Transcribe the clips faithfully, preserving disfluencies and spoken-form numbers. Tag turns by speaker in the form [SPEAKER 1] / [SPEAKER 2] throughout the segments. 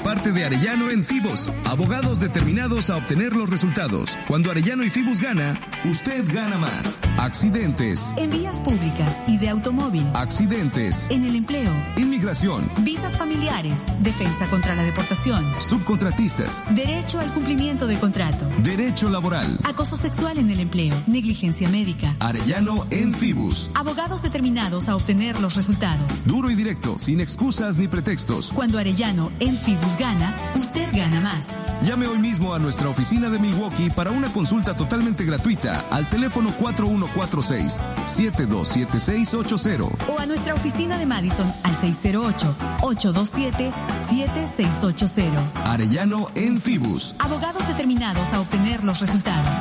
[SPEAKER 1] parte de Arellano en Fibus, abogados determinados a obtener los resultados. Cuando Arellano y Fibus gana, usted gana más. Accidentes.
[SPEAKER 2] En vías públicas y de automóvil.
[SPEAKER 1] Accidentes.
[SPEAKER 2] En el empleo.
[SPEAKER 1] Inmigración.
[SPEAKER 2] Visas familiares. Defensa contra la deportación.
[SPEAKER 1] Subcontratistas.
[SPEAKER 2] Derecho al cumplimiento de contrato.
[SPEAKER 1] Derecho laboral.
[SPEAKER 2] Acoso sexual en el empleo. Negligencia médica.
[SPEAKER 1] Arellano en Fibus.
[SPEAKER 2] Abogados determinados a obtener los resultados.
[SPEAKER 1] Duro y directo, sin excusas ni pretextos.
[SPEAKER 2] Cuando Arellano en Fibus gana, usted gana más.
[SPEAKER 1] Llame hoy mismo a nuestra oficina de Milwaukee para una consulta totalmente gratuita al teléfono cuatro uno cuatro seis, siete dos siete seis ocho cero.
[SPEAKER 2] O a nuestra oficina de Madison al seis cero ocho, ocho dos siete, siete seis ocho cero.
[SPEAKER 1] Arellano en Fibus.
[SPEAKER 2] Abogados determinados a obtener los resultados.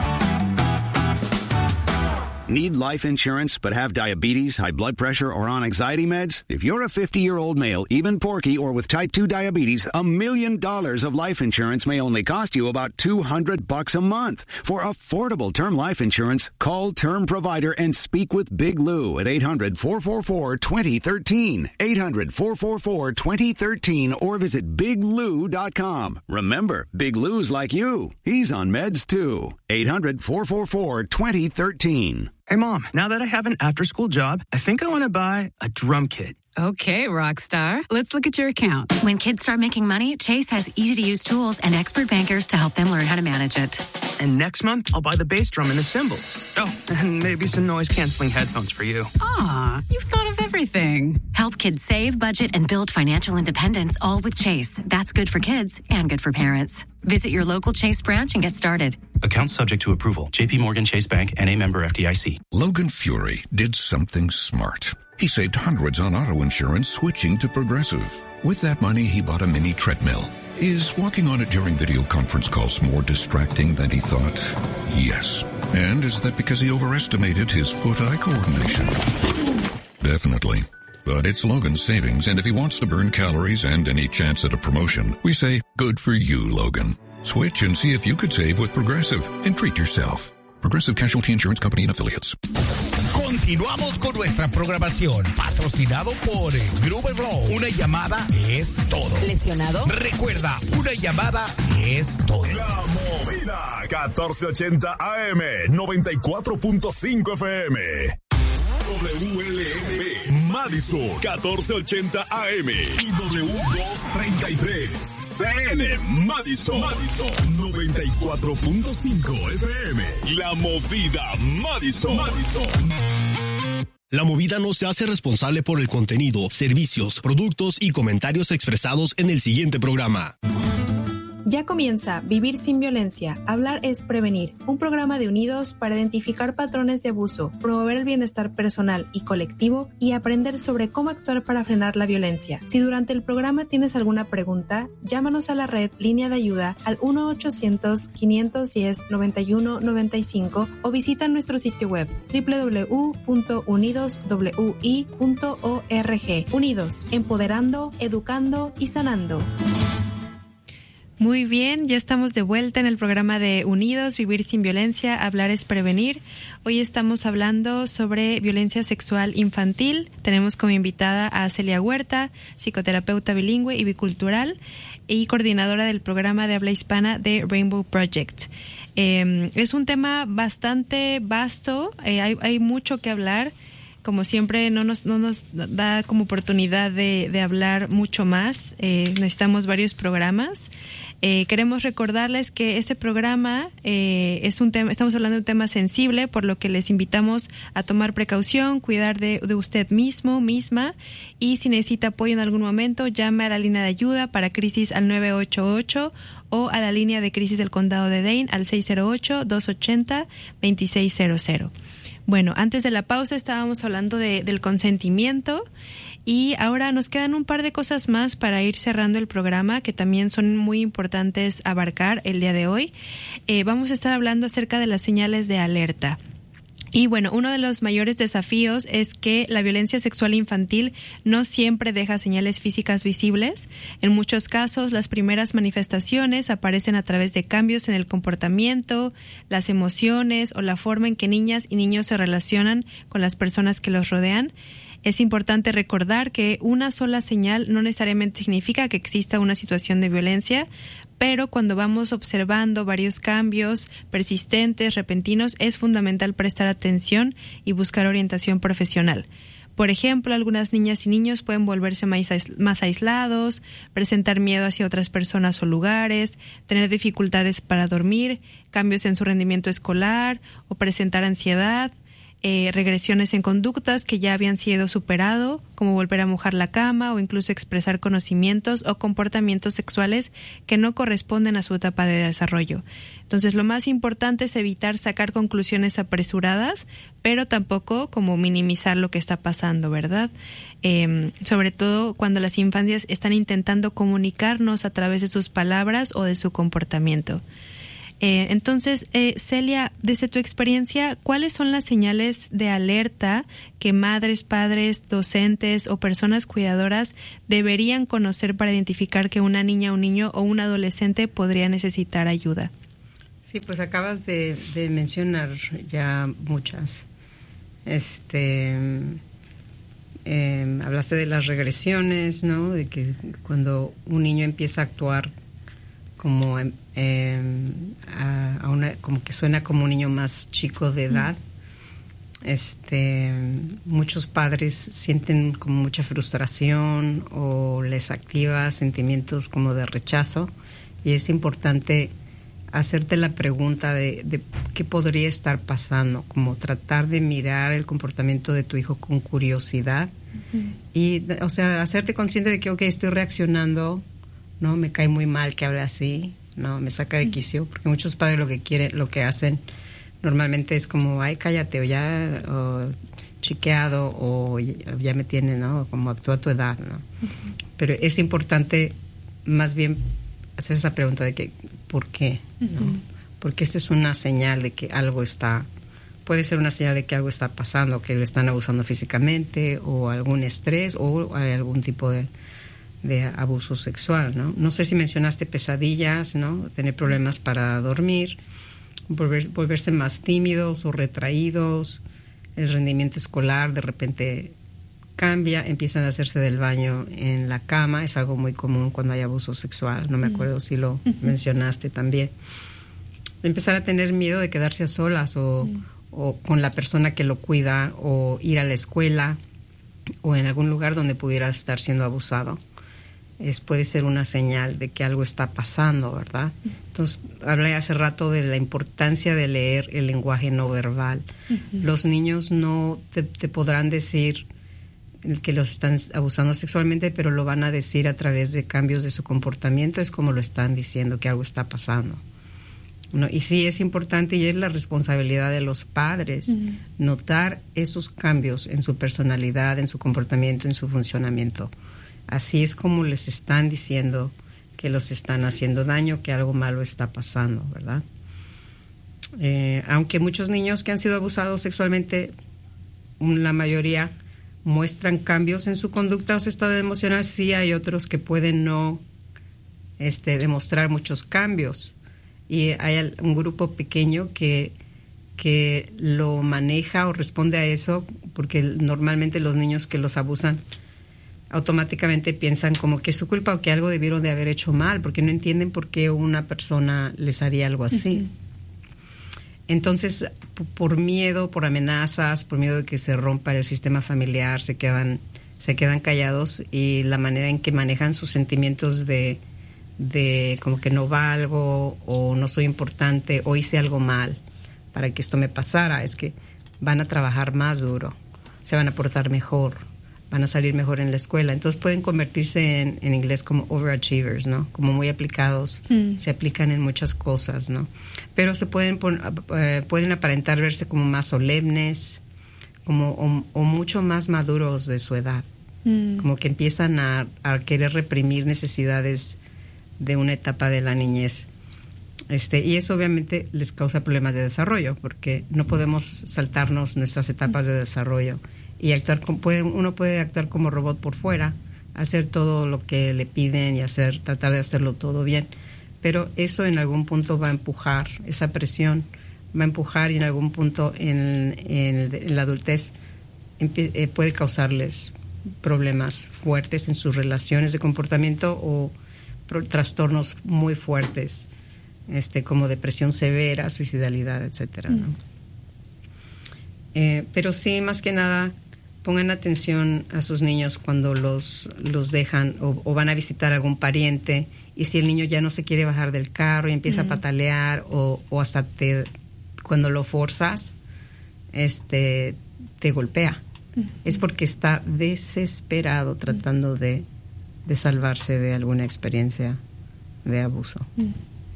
[SPEAKER 3] Need life insurance but have diabetes, high blood pressure, or on anxiety meds? If you're a fifty-year-old male, even porky, or with type two diabetes, a million dollars of life insurance may only cost you about two hundred bucks a month. For affordable term life insurance, call Term Provider and speak with Big Lou at eight hundred, four four four, two zero one three, eight hundred, four four four, two zero one three, or visit big lou dot com. Remember, Big Lou's like you. He's on meds too. eight hundred, four four four, two zero one three.
[SPEAKER 4] Hey, Mom, now that I have an after-school job, I think I want to buy a drum kit.
[SPEAKER 5] Okay, Rockstar. Let's look at your account.
[SPEAKER 6] When kids start making money, Chase has easy-to-use tools and expert bankers to help them learn how to manage it.
[SPEAKER 4] And next month, I'll buy the bass drum and the cymbals. Oh, and maybe some noise-canceling headphones for you.
[SPEAKER 5] Aw, you've thought of everything.
[SPEAKER 6] Help kids save, budget, and build financial independence, all with Chase. That's good for kids and good for parents. Visit your local Chase branch and get started.
[SPEAKER 7] Account subject to approval. J P Morgan Chase Bank, N A member F D I C.
[SPEAKER 8] Logan Fury did something smart. He saved hundreds on auto insurance switching to Progressive. With that money, he bought a mini treadmill. Is walking on it during video conference calls more distracting than he thought? Yes. And is that because he overestimated his foot-eye coordination? Definitely. But it's Logan's savings, and if he wants to burn calories and any chance at a promotion, we say, good for you, Logan. Switch and see if you could save with Progressive and treat yourself. Progressive Casualty Insurance Company and Affiliates.
[SPEAKER 9] Continuamos con nuestra programación, patrocinado por Gruber Law. Una llamada es todo.
[SPEAKER 10] ¿Lesionado?
[SPEAKER 9] Recuerda, una llamada es todo.
[SPEAKER 11] La Movida, catorce ochenta A M, noventa y cuatro punto cinco F M. W L M P, Madison, catorce ochenta A M y W doscientos treinta y tres, C N, Madison, Madison, noventa y cuatro punto cinco F M. La Movida, Madison, Madison.
[SPEAKER 12] La Movida no se hace responsable por el contenido, servicios, productos y comentarios expresados en el siguiente programa.
[SPEAKER 13] Ya comienza Vivir sin Violencia, Hablar es Prevenir, un programa de Unidos para identificar patrones de abuso, promover el bienestar personal y colectivo y aprender sobre cómo actuar para frenar la violencia. Si durante el programa tienes alguna pregunta, llámanos a la red Línea de Ayuda al uno ochocientos, quinientos diez, noventa y uno noventa y cinco o visita nuestro sitio web doble u doble u doble u punto unidos w i punto org. Unidos, empoderando, educando y sanando.
[SPEAKER 14] Muy bien, ya estamos de vuelta en el programa de Unidos, Vivir sin Violencia, Hablar es Prevenir. Hoy estamos hablando sobre violencia sexual infantil. Tenemos como invitada a Celia Huerta, psicoterapeuta bilingüe y bicultural y coordinadora del programa de habla hispana de Rainbow Project. Eh, es un tema bastante vasto, eh, hay, hay mucho que hablar. Como siempre, no nos, no nos da como oportunidad de, de hablar mucho más. Eh, necesitamos varios programas. Eh, queremos recordarles que este programa eh, es un tema, estamos hablando de un tema sensible, por lo que les invitamos a tomar precaución, cuidar de, de usted mismo, misma, y si necesita apoyo en algún momento, llame a la línea de ayuda para crisis al nueve ocho ocho o a la línea de crisis del condado de Dane al seis cero ocho, dos ochenta, veintiséis cero cero. Bueno, antes de la pausa estábamos hablando de, del consentimiento y ahora nos quedan un par de cosas más para ir cerrando el programa que también son muy importantes abarcar el día de hoy. Eh, vamos a estar hablando acerca de las señales de alerta. Y bueno, uno de los mayores desafíos es que la violencia sexual infantil no siempre deja señales físicas visibles. En muchos casos, las primeras manifestaciones aparecen a través de cambios en el comportamiento, las emociones o la forma en que niñas y niños se relacionan con las personas que los rodean. Es importante recordar que una sola señal no necesariamente significa que exista una situación de violencia, pero cuando vamos observando varios cambios persistentes, repentinos, es fundamental prestar atención y buscar orientación profesional. Por ejemplo, algunas niñas y niños pueden volverse más, ais- más aislados, presentar miedo hacia otras personas o lugares, tener dificultades para dormir, cambios en su rendimiento escolar o presentar ansiedad, eh, regresiones en conductas que ya habían sido superado, como volver a mojar la cama o incluso expresar conocimientos o comportamientos sexuales que no corresponden a su etapa de desarrollo. Entonces, lo más importante es evitar sacar conclusiones apresuradas, pero tampoco como minimizar lo que está pasando, ¿verdad? Eh, sobre todo cuando las infancias están intentando comunicarnos a través de sus palabras o de su comportamiento. Eh, entonces, eh, Celia, desde tu experiencia, ¿cuáles son las señales de alerta que madres, padres, docentes o personas cuidadoras deberían conocer para identificar que una niña, un niño o un adolescente podría necesitar ayuda?
[SPEAKER 10] Sí, pues acabas de, de mencionar ya muchas. Este, eh, hablaste de las regresiones, ¿no? De que cuando un niño empieza a actuar como eh, a, a una, como que suena como un niño más chico de edad. Este, muchos padres sienten como mucha frustración o les activa sentimientos como de rechazo, y es importante hacerte la pregunta de, de qué podría estar pasando, como tratar de mirar el comportamiento de tu hijo con curiosidad. Uh-huh. Y, o sea, hacerte consciente de que, ok, estoy reaccionando, no, me cae muy mal que hable así, no, me saca de quicio, porque muchos padres lo que quieren, lo que hacen normalmente es como, ay, cállate, o ya o, chiqueado, o ya, ya me tiene, ¿no? Como actúa a tu edad, ¿no? Uh-huh. Pero es importante más bien hacer esa pregunta de que, ¿por qué? ¿No? Uh-huh. Porque esta es una señal de que algo está, puede ser una señal de que algo está pasando, que lo están abusando físicamente, o algún estrés, o hay algún tipo de de abuso sexual, ¿no? No sé si mencionaste pesadillas, ¿no? Tener problemas para dormir, volver, volverse más tímidos o retraídos, el rendimiento escolar de repente cambia, empiezan a hacerse del baño en la cama, es algo muy común cuando hay abuso sexual, no me acuerdo si lo mencionaste también. Empezar a tener miedo de quedarse a solas o, o con la persona que lo cuida, o ir a la escuela o en algún lugar donde pudiera estar siendo abusado. Es, puede ser una señal de que algo está pasando, ¿verdad? Entonces, hablé hace rato de la importancia de leer el lenguaje no verbal. Uh-huh. Los niños no te, te podrán decir que los están abusando sexualmente, pero lo van a decir a través de cambios de su comportamiento, es como lo están diciendo, que algo está pasando, ¿no? Y sí es importante, y es la responsabilidad de los padres, uh-huh, notar esos cambios en su personalidad, en su comportamiento, en su funcionamiento. Así es como les están diciendo que los están haciendo daño, que algo malo está pasando, ¿verdad? Eh, aunque muchos niños que han sido abusados sexualmente, la mayoría muestran cambios en su conducta o su estado emocional, sí hay otros que pueden no este, demostrar muchos cambios. Y hay un grupo pequeño que, que lo maneja o responde a eso, porque normalmente los niños que los abusan automáticamente piensan como que es su culpa o que algo debieron de haber hecho mal, porque no entienden por qué una persona les haría algo así. Uh-huh. Entonces, p- por miedo, por amenazas, por miedo de que se rompa el sistema familiar, se quedan, se quedan callados, y la manera en que manejan sus sentimientos de, de como que no valgo, o no soy importante, o hice algo mal para que esto me pasara, es que van a trabajar más duro, se van a portar mejor, van a salir mejor en la escuela. Entonces pueden convertirse en, en inglés como overachievers, ¿no? Como muy aplicados, mm. se aplican en muchas cosas, ¿no? Pero se pueden pon, uh, pueden aparentar verse como más solemnes, como o, o mucho más maduros de su edad, mm. como que empiezan a, a querer reprimir necesidades de una etapa de la niñez. Este, y eso obviamente les causa problemas de desarrollo, porque no podemos saltarnos nuestras etapas de desarrollo y actuar con, puede, uno puede actuar como robot por fuera, hacer todo lo que le piden y hacer tratar de hacerlo todo bien, pero eso en algún punto va a empujar, esa presión va a empujar, y en algún punto en, en, en la adultez empie- eh, puede causarles problemas fuertes en sus relaciones de comportamiento o pro- trastornos muy fuertes, este, como depresión severa, suicidalidad, etcétera, ¿no? Mm. Eh, pero sí, más que nada, pongan atención a sus niños cuando los, los dejan o, o van a visitar a algún pariente, y si el niño ya no se quiere bajar del carro y empieza mm. a patalear o, o hasta te, cuando lo forzas, este, te golpea. Mm. Es porque está desesperado tratando de, de salvarse de alguna experiencia de abuso.
[SPEAKER 14] Mm.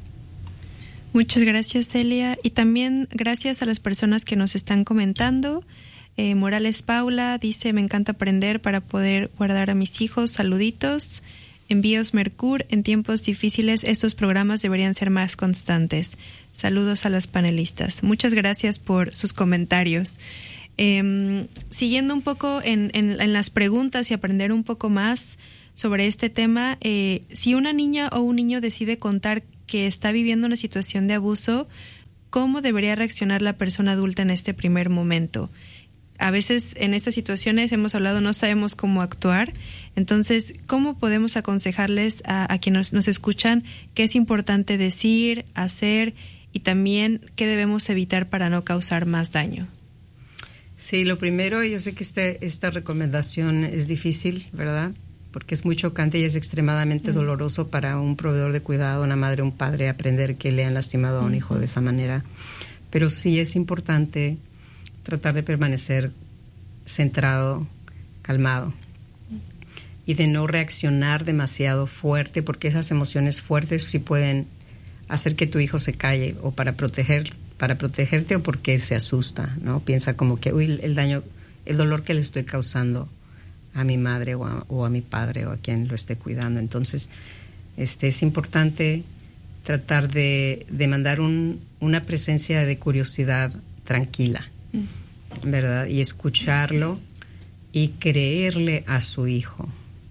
[SPEAKER 14] Muchas gracias, Celia. Y también gracias a las personas que nos están comentando. Eh, Morales Paula dice, me encanta aprender para poder guardar a mis hijos. Saluditos. Envíos Mercur, en tiempos difíciles estos programas deberían ser más constantes. Saludos a las panelistas. Muchas gracias por sus comentarios. Eh, siguiendo un poco en, en, en las preguntas y aprender un poco más sobre este tema, eh, si una niña o un niño decide contar que está viviendo una situación de abuso, ¿cómo debería reaccionar la persona adulta en este primer momento? A veces en estas situaciones hemos hablado, no sabemos cómo actuar. Entonces, ¿cómo podemos aconsejarles a, a quienes nos, nos escuchan qué es importante decir, hacer y también qué debemos evitar para no causar más daño?
[SPEAKER 10] Sí, lo primero, yo sé que este, esta recomendación es difícil, ¿verdad? Porque es muy chocante y es extremadamente uh-huh. doloroso para un proveedor de cuidado, una madre, un padre, aprender que le han lastimado a un uh-huh. hijo de esa manera. Pero sí es importante tratar de permanecer centrado, calmado y de no reaccionar demasiado fuerte, porque esas emociones fuertes sí pueden hacer que tu hijo se calle o para proteger, para protegerte o porque se asusta, ¿no? Piensa como que, uy, el daño, el dolor que le estoy causando a mi madre o a, o a mi padre o a quien lo esté cuidando. Entonces, este es importante tratar de, de mandar un, una presencia de curiosidad tranquila, ¿verdad? Y escucharlo y creerle a su hijo.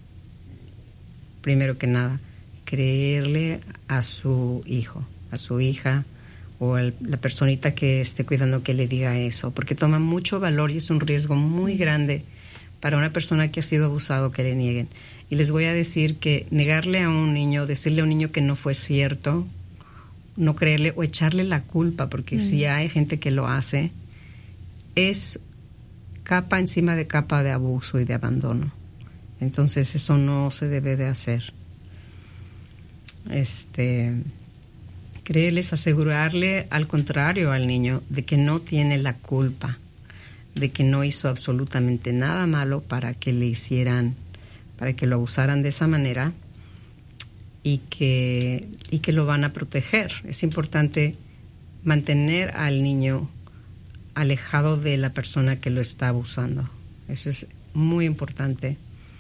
[SPEAKER 10] Primero que nada, creerle a su hijo, a su hija o a la personita que esté cuidando que le diga eso, porque toma mucho valor y es un riesgo muy grande para una persona que ha sido abusado que le nieguen. Y les voy a decir que negarle a un niño, decirle a un niño que no fue cierto, no creerle o echarle la culpa, porque mm. si hay gente que lo hace, es capa encima de capa de abuso y de abandono. Entonces eso no se debe de hacer. Este, creerles, asegurarle al contrario al niño de que no tiene la culpa, de que no hizo absolutamente nada malo para que le hicieran, para que lo abusaran de esa manera y que, y que lo van a proteger. Es importante mantener al niño alejado de la persona que lo está abusando. Eso es muy importante.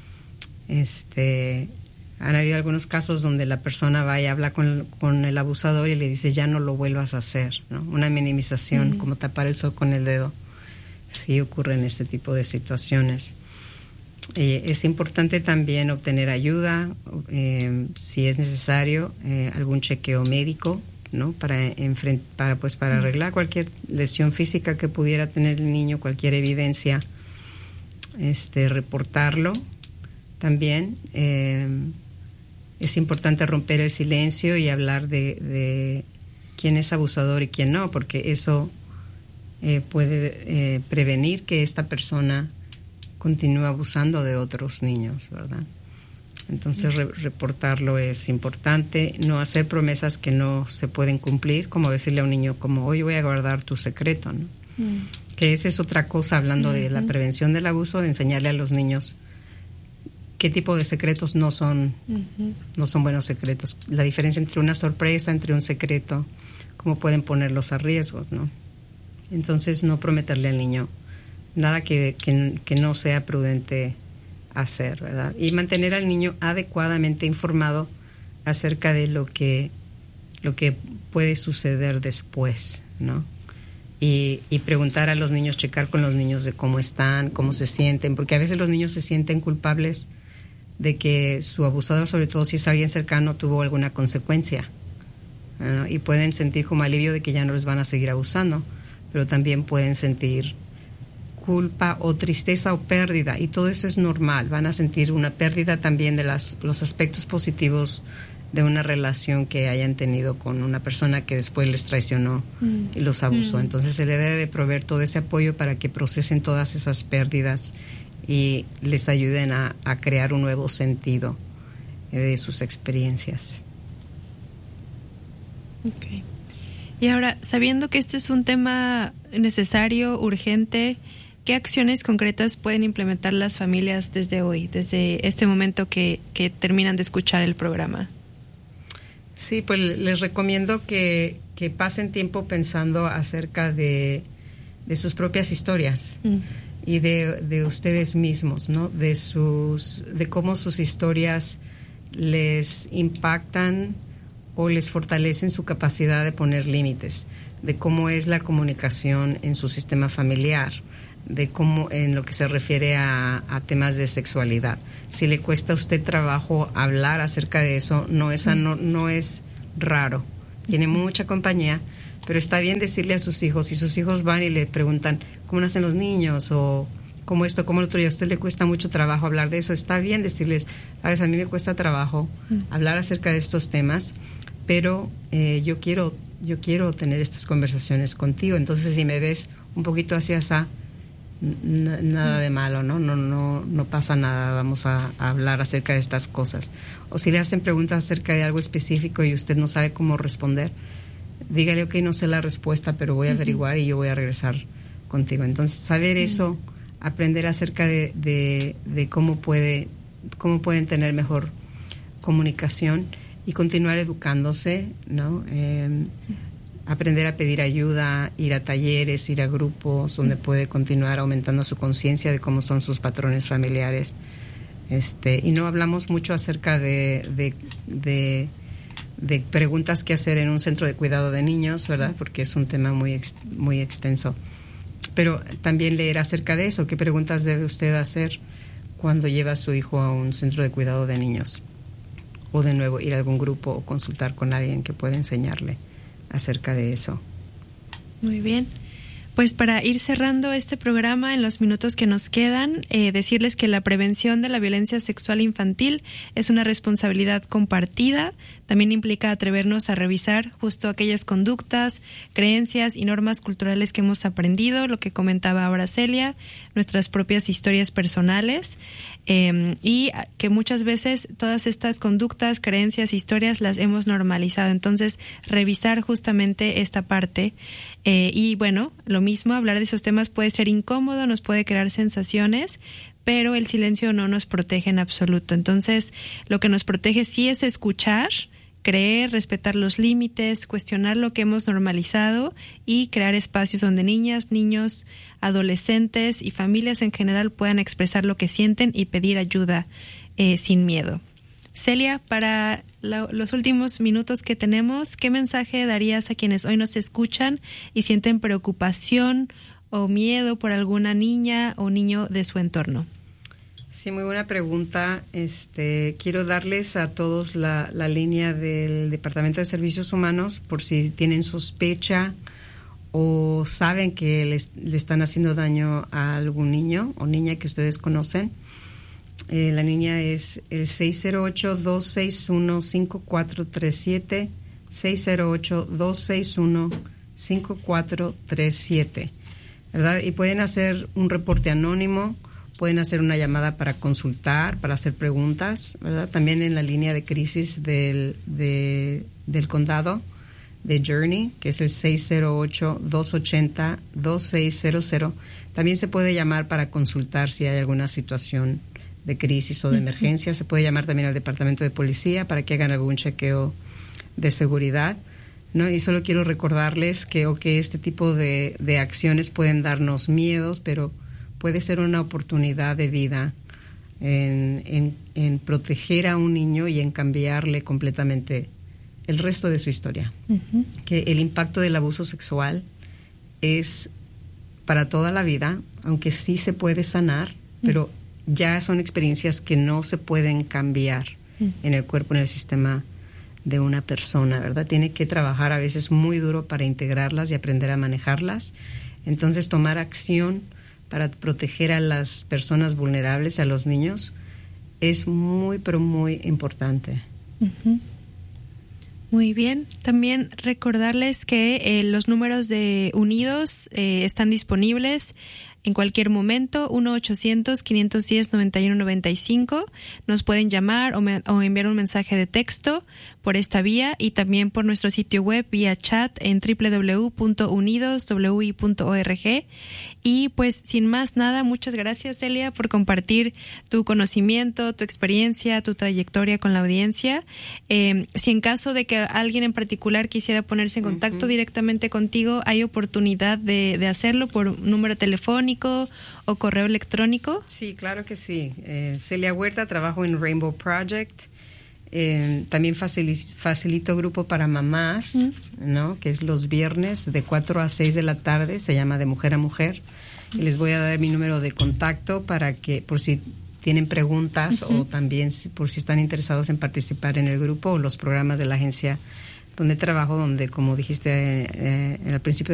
[SPEAKER 10] Este, han habido algunos casos donde la persona va y habla con, con el abusador y le dice, ya no lo vuelvas a hacer, ¿no? Una minimización, mm. como tapar el sol con el dedo. Sí ocurren este tipo de situaciones. Eh, es importante también obtener ayuda, eh, si es necesario, eh, algún chequeo médico, ¿no? Para, enfrent- para, pues, para arreglar cualquier lesión física que pudiera tener el niño, cualquier evidencia, este, reportarlo también. Eh, es importante romper el silencio y hablar de, de quién es abusador y quién no, porque eso eh, puede eh, prevenir que esta persona continúe abusando de otros niños, ¿verdad? Entonces re- reportarlo es importante, no hacer promesas que no se pueden cumplir, como decirle a un niño como, hoy voy a guardar tu secreto, ¿no? Mm. Que esa es otra cosa, hablando uh-huh. de la prevención del abuso, de enseñarle a los niños qué tipo de secretos no son, uh-huh. no son buenos secretos. La diferencia entre una sorpresa, entre un secreto, cómo pueden ponerlos a riesgos, ¿no? Entonces no prometerle al niño nada que, que, que no sea prudente hacer, ¿verdad? Y mantener al niño adecuadamente informado acerca de lo que, lo que puede suceder después, ¿no? Y, y preguntar a los niños, checar con los niños de cómo están, cómo se sienten, porque a veces los niños se sienten culpables de que su abusador, sobre todo si es alguien cercano, tuvo alguna consecuencia, ¿no? Y pueden sentir como alivio de que ya no les van a seguir abusando, pero también pueden sentir culpa o tristeza o pérdida, y todo eso es normal. Van a sentir una pérdida también de las, los aspectos positivos de una relación que hayan tenido con una persona que después les traicionó mm. y los abusó. Mm. Entonces se le debe de proveer todo ese apoyo para que procesen todas esas pérdidas y les ayuden a, a crear un nuevo sentido de sus experiencias.
[SPEAKER 14] Okay. Y ahora, sabiendo que este es un tema necesario, urgente, ¿qué acciones concretas pueden implementar las familias desde hoy, desde este momento que, que terminan de escuchar el programa?
[SPEAKER 10] Sí, pues les recomiendo que, que pasen tiempo pensando acerca de, de sus propias historias mm. y de, de ustedes mismos, ¿no? De sus, de cómo sus historias les impactan o les fortalecen su capacidad de poner límites, de cómo es la comunicación en su sistema familiar, de cómo en lo que se refiere a, a temas de sexualidad. Si le cuesta a usted trabajo hablar acerca de eso, no es, no, no es raro, tiene mucha compañía, pero está bien decirle a sus hijos, si sus hijos van y le preguntan cómo nacen los niños o cómo esto, cómo lo otro, y a usted le cuesta mucho trabajo hablar de eso, está bien decirles, sabes, a mí me cuesta trabajo hablar acerca de estos temas, pero eh, yo quiero yo quiero tener estas conversaciones contigo, entonces si me ves un poquito hacia esa N- nada de malo, ¿no? No, no, no pasa nada, vamos a, a hablar acerca de estas cosas. O si le hacen preguntas acerca de algo específico y usted no sabe cómo responder, dígale, ok, no sé la respuesta, pero voy a averiguar y yo voy a regresar contigo. Entonces, saber eso, aprender acerca de, de, de cómo puede, cómo pueden tener mejor comunicación y continuar educándose, ¿no? Eh, aprender a pedir ayuda, ir a talleres, ir a grupos donde puede continuar aumentando su conciencia de cómo son sus patrones familiares. Este, y no hablamos mucho acerca de, de, de, de preguntas que hacer en un centro de cuidado de niños, ¿verdad? Porque es un tema muy, ex, muy extenso. Pero también leer acerca de eso. ¿Qué preguntas debe usted hacer cuando lleva a su hijo a un centro de cuidado de niños? O de nuevo, ir a algún grupo o consultar con alguien que pueda enseñarle acerca de eso.
[SPEAKER 14] Muy bien. Pues para ir cerrando este programa en los minutos que nos quedan, eh, decirles que la prevención de la violencia sexual infantil es una responsabilidad compartida. También implica atrevernos a revisar justo aquellas conductas, creencias y normas culturales que hemos aprendido, lo que comentaba ahora Celia, nuestras propias historias personales, eh, y que muchas veces todas estas conductas, creencias, historias las hemos normalizado. Entonces, revisar justamente esta parte. Eh, y bueno, lo mismo, hablar de esos temas puede ser incómodo, nos puede crear sensaciones, pero el silencio no nos protege en absoluto. Entonces, lo que nos protege sí es escuchar, creer, respetar los límites, cuestionar lo que hemos normalizado y crear espacios donde niñas, niños, adolescentes y familias en general puedan expresar lo que sienten y pedir ayuda eh, sin miedo. Celia, para la, los últimos minutos que tenemos, ¿qué mensaje darías a quienes hoy nos escuchan y sienten preocupación o miedo por alguna niña o niño de su entorno?
[SPEAKER 10] Sí, muy buena pregunta. Este, quiero darles a todos la, la línea del Departamento de Servicios Humanos por si tienen sospecha o saben que les, le están haciendo daño a algún niño o niña que ustedes conocen. Eh, la línea es el seis cero ocho, dos seis uno, cinco cuatro tres siete, seis cero ocho, dos seis uno, cinco cuatro tres siete, ¿verdad? Y pueden hacer un reporte anónimo, pueden hacer una llamada para consultar, para hacer preguntas, ¿verdad? También en la línea de crisis del, de, del condado de Journey, que es el seis cero ocho, dos ocho cero, dos seis cero cero. También se puede llamar para consultar si hay alguna situación de crisis o de emergencia. Se puede llamar también al Departamento de Policía para que hagan algún chequeo de seguridad, ¿no? Y solo quiero recordarles que, okay, este tipo de, de acciones pueden darnos miedos, pero puede ser una oportunidad de vida en, en, en proteger a un niño y en cambiarle completamente el resto de su historia. Uh-huh. Que el impacto del abuso sexual es para toda la vida, aunque sí se puede sanar, uh-huh. pero ya son experiencias que no se pueden cambiar uh-huh. en el cuerpo, en el sistema de una persona, ¿verdad? Tiene que trabajar a veces muy duro para integrarlas y aprender a manejarlas. Entonces, tomar acción para proteger a las personas vulnerables, a los niños, es muy, pero muy importante.
[SPEAKER 14] Uh-huh. Muy bien. También recordarles que eh, los números de Unidos eh, están disponibles en cualquier momento. uno ochocientos, quinientos diez, noventa y uno noventa y cinco. Nos pueden llamar o, me, o enviar un mensaje de texto por esta vía y también por nuestro sitio web vía chat en doble u doble u doble u punto unidos w i punto org. Y pues sin más nada, muchas gracias, Celia, por compartir tu conocimiento, tu experiencia, tu trayectoria con la audiencia. Eh, si en caso de que alguien en particular quisiera ponerse en contacto uh-huh. directamente contigo, ¿hay oportunidad de, de hacerlo por número telefónico o correo electrónico?
[SPEAKER 10] Sí, claro que sí. Eh, Celia Huerta, trabajo en Rainbow Project. Eh, también facilito, facilito grupo para mamás, uh-huh. ¿no? Que es los viernes de cuatro a seis de la tarde, se llama De Mujer a Mujer. Uh-huh. Y les voy a dar mi número de contacto para que, por si tienen preguntas uh-huh. o también por si están interesados en participar en el grupo o los programas de la agencia donde trabajo, donde, como dijiste eh, eh, al principio